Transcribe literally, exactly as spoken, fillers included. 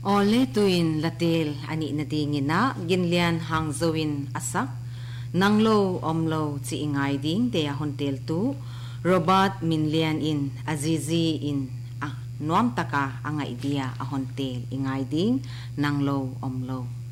Ole tuin latil ani na dingina ginlian hang zoin asak nanglo omlo chi ingai ding te a hontel tu Robert minlian in azizi in a nuam taka angai dia a hontel ingai ding nanglo omlo